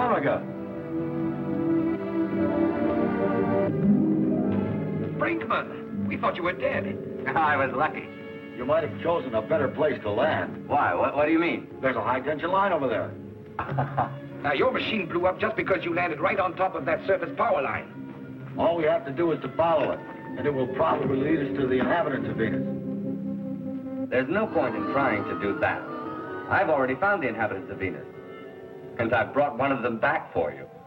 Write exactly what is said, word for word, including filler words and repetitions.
Omega. Brinkman, we thought you were dead. I was lucky. You might have chosen a better place to land. Why? What, what do you mean? There's a high-tension line over there. Now, your machine blew up just because you landed right on top of that surface power line. All we have to do is to follow it, and it will probably lead us to the inhabitants of Venus. There's no point in trying to do that. I've already found the inhabitants of Venus. And I've brought one of them back for you.